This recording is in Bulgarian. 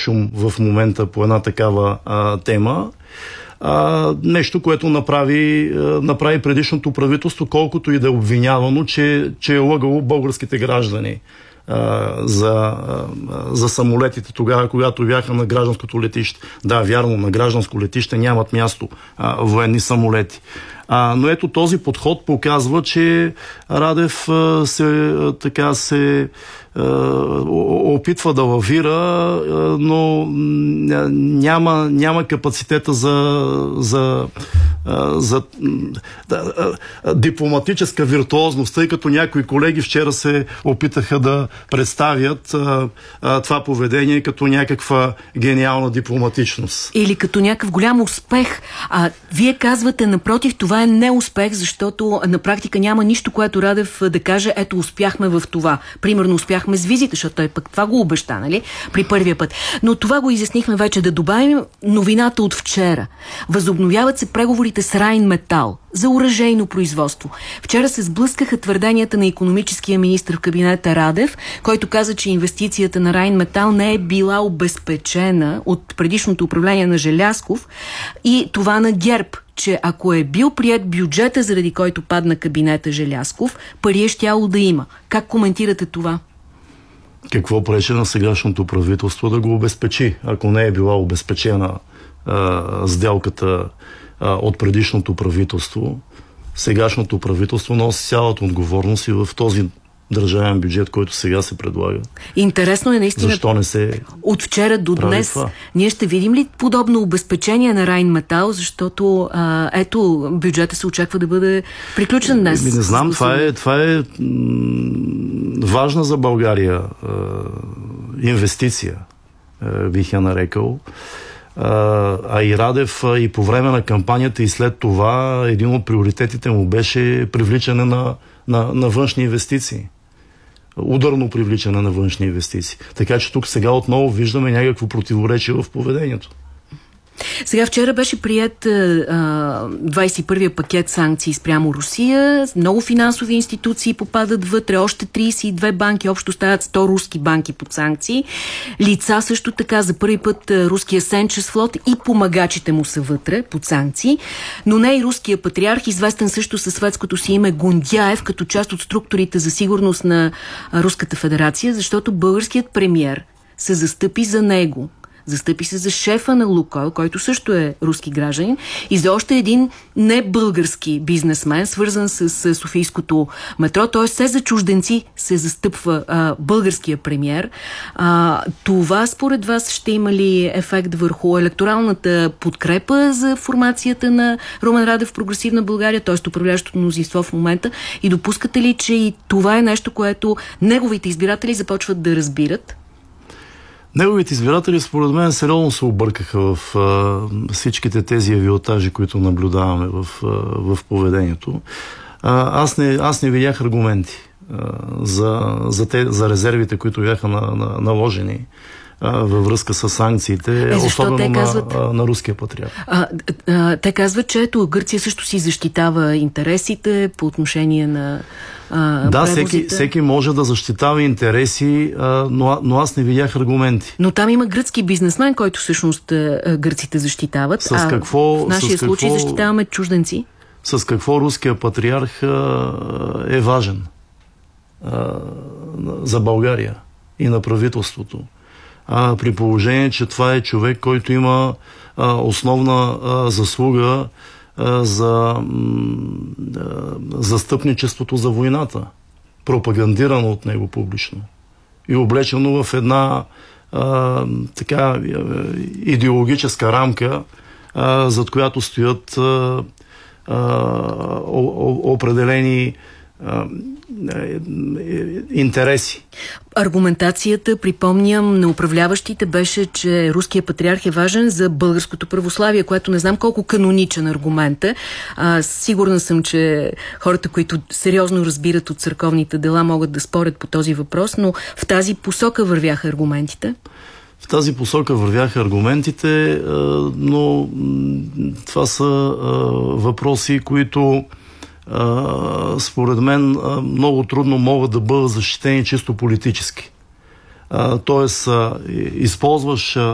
шум в момента по една такава тема. Нещо, което направи предишното правителство, колкото и да е обвинявано, че е лъгало българските граждани за самолетите тогава, когато бяха на гражданското летище. Да, вярно, на гражданско летище нямат място военни самолети. Но ето този подход показва, че Радев се опитва да лавира, но няма капацитета за дипломатическа виртуозност, тъй като някои колеги вчера се опитаха да представят това поведение като някаква гениална дипломатичност. Или като някакъв голям успех. Вие казвате, напротив, това е неуспех, защото на практика няма нищо, което Радев да каже, ето успяхме в това. Примерно успяхме с визите, защото той пък това го обеща, нали? При първия път. Но това го изяснихме вече. Да добавим новината от вчера. Възобновяват се преговорите с Райнметал за оръжейно производство. Вчера се сблъскаха твърденията на икономическия министър в кабинета Радев, който каза, че инвестицията на Райнметал не е била обезпечена от предишното управление на Желязков и това на ГЕРБ, че ако е бил прият бюджета, заради който падна кабинета Желязков, пари е щяло да има. Как коментирате това? Какво пречи на сегашното правителство да го обезпечи, ако не е била обезпечена сделката от предишното правителство? Сегашното правителство носи цялата отговорност и в този държавен бюджет, който сега се предлага. Интересно е наистина. Защо не се от вчера до днес ние ще видим ли подобно обезпечение на Райнметал, защото ето бюджета се очаква да бъде приключен днес. Не знам, това е важна за България инвестиция, бих я нарекал. И Радев и по време на кампанията и след това един от приоритетите му беше привличане на външни инвестиции. Ударно привличане на външни инвестиции. Така че тук сега отново виждаме някакво противоречие в поведението. Сега вчера беше прият 21-я пакет санкции спрямо Русия. Много финансови институции попадат вътре. Още 32 банки. Общо стават 100 руски банки под санкции. Лица също така. За първи път руския Сенчес флот и помагачите му са вътре под санкции. Но не и руския патриарх, известен също със светското си име Гондяев, като част от структурите за сигурност на Руската федерация, защото българският премиер се застъпи за него. Застъпи се за шефа на Лукойл, който също е руски гражданин, и за още един небългарски бизнесмен, свързан с софийското метро. Т.е. все за чужденци се застъпва българския премиер. Това според вас ще има ли ефект върху електоралната подкрепа за формацията на Румен Радев в Прогресивна България, т.е. управляващото мнозинство в момента? И допускате ли, че и това е нещо, което неговите избиратели започват да разбират? Неговите избиратели, според мен, сериозно се объркаха в всичките тези авиотажи, които наблюдаваме в поведението. Аз не видях аргументи за резервите, които бяха наложени във връзка с санкциите, особено на руския патриарх. Те казват, че ето Гърция също си защитава интересите по отношение на всеки може да защитава интереси, но аз не видях аргументи. Но там има гръцки бизнесмен, който всъщност гърците защитават. В нашия случай защитаваме чужденци. С какво руския патриарх е важен за България и на правителството? При положение, че това е човек, който има основна заслуга за застъпничеството за войната, пропагандирано от него публично и облечено в една идеологическа рамка, зад която стоят определени интереси. Аргументацията, припомням, на управляващите беше, че руският патриарх е важен за българското православие, което не знам колко каноничен аргумент е. Сигурна съм, че хората, които сериозно разбират от църковните дела, могат да спорят по този въпрос, но в тази посока вървяха аргументите. В тази посока вървяха аргументите, но това са въпроси, които според мен много трудно могат да бъдат защитени чисто политически. Тоест, използваш